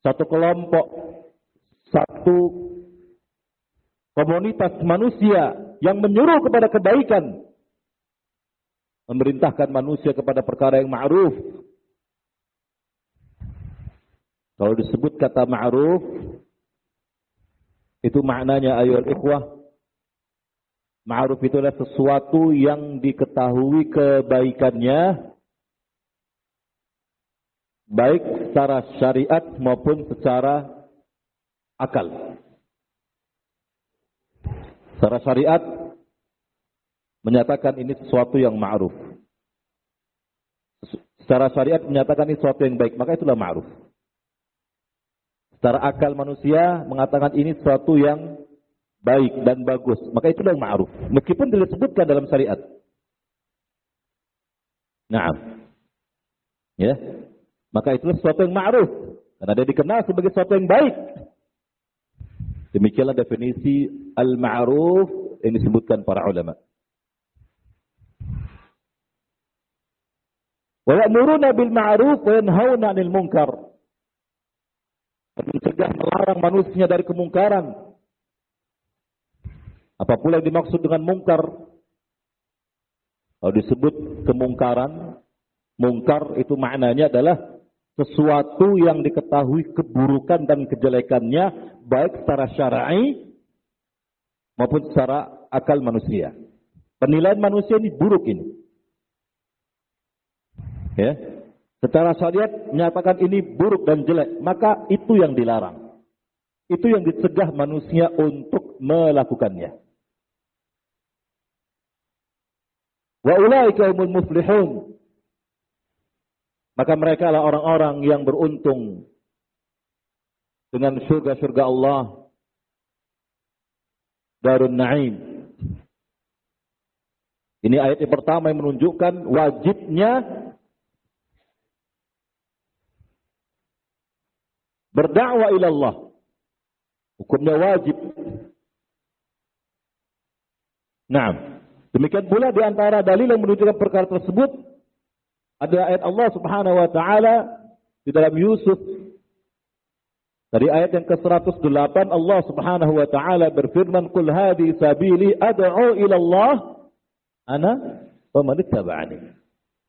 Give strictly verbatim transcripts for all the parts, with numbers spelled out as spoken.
satu kelompok, satu komunitas manusia yang menyuruh kepada kebaikan, memerintahkan manusia kepada perkara yang ma'ruf. Kalau disebut kata ma'ruf, itu maknanya ayyuhal ikhwah, ma'ruf itu adalah sesuatu yang diketahui kebaikannya, baik secara syariat maupun secara akal. Secara syariat menyatakan ini sesuatu yang ma'ruf. Secara syariat menyatakan ini sesuatu yang baik, maka itulah ma'ruf. Secara akal manusia mengatakan ini sesuatu yang baik dan bagus, maka itulah yang ma'ruf. Meskipun tidak disebutkan dalam syariat. Naam. Ya. Maka itulah sesuatu yang ma'ruf. Karena dia dikenal sebagai sesuatu yang baik. Demikianlah definisi al-ma'ruf yang disebutkan para ulama. Wa ya'muruna bil ma'ruf wa yanhauna 'anil munkar. Mencegah, melarang manusia dari kemungkaran. Apa pula yang dimaksud dengan mungkar? Kalau disebut kemungkaran, mungkar itu maknanya adalah sesuatu yang diketahui keburukan dan kejelekannya, baik secara syar'i maupun secara akal manusia. Penilaian manusia ini buruk ini. Ya. Secara syariat menyatakan ini buruk dan jelek, maka itu yang dilarang. Itu yang dicegah manusia untuk melakukannya. Wa ulaika humul muflihun. Maka mereka adalah orang-orang yang beruntung dengan surga-surga Allah, Darun Naim. Ini ayat yang pertama yang menunjukkan wajibnya berdakwah ila Allah. Hukumnya wajib. Nah, demikian pula di antara dalil yang menunjukkan perkara tersebut ada ayat Allah Subhanahu wa taala di dalam Yusuf. Dari ayat yang ke seratus delapan Allah Subhanahu wa taala berfirman, "Qul hadhihi sabili ad'u ila Allah ana wa man ittaba'ani."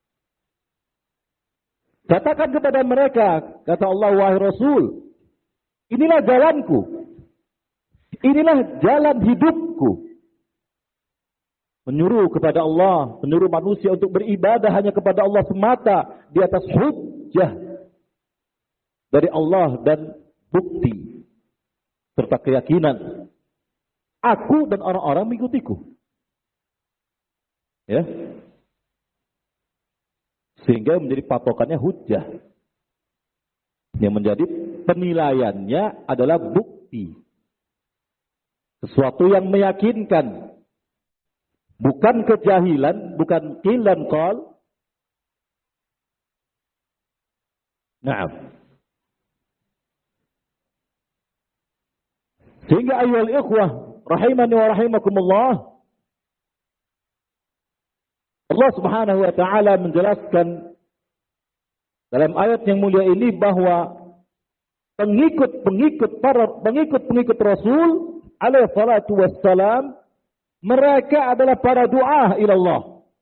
Katakan kepada mereka, kata Allah, wahai Rasul, inilah jalanku. Inilah jalan hidupku. Menyuruh kepada Allah, menyuruh manusia untuk beribadah hanya kepada Allah semata di atas hujjah dari Allah dan bukti serta keyakinan. Aku dan orang-orang mengikutiku. Ya. Sehingga menjadi patokannya hujjah. Yang menjadi penilaiannya adalah bukti. Sesuatu yang meyakinkan. Bukan kejahilan, bukan qil dan qal. Naam. Sehingga ayyuhal ikhwah, rahimani wa rahimakumullah, Allah Subhanahu wa taala menjelaskan dalam ayat yang mulia ini bahwa pengikut-pengikut para pengikut-pengikut Rasul alaihi salatu wassalam, mereka adalah para du'a ila Allah.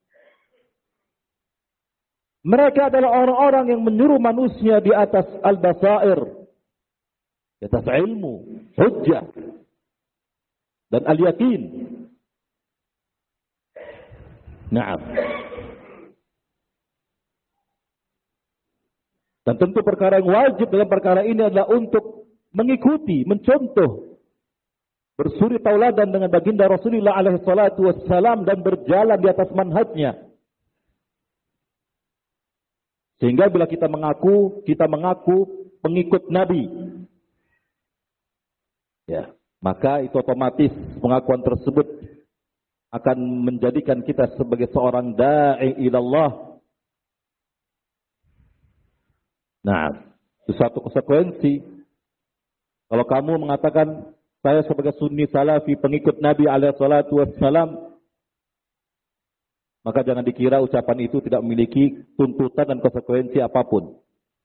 Mereka adalah orang-orang yang menyuruh manusia di atas al-basair, di atas ilmu, hujjah dan al-yakin. Naam. Dan tentu perkara yang wajib dalam perkara ini adalah untuk mengikuti, mencontoh, bersuri tauladan dengan baginda Rasulullah alaihi salatu wassalam dan berjalan di atas manhajnya. Sehingga bila kita mengaku, kita mengaku pengikut Nabi, ya, maka itu otomatis pengakuan tersebut akan menjadikan kita sebagai seorang da'i ilallah. Nah, itu satu konsekuensi. Kalau kamu mengatakan saya sebagai sunni salafi pengikut Nabi alaihi salatu wassalam, maka jangan dikira ucapan itu tidak memiliki tuntutan dan konsekuensi apapun.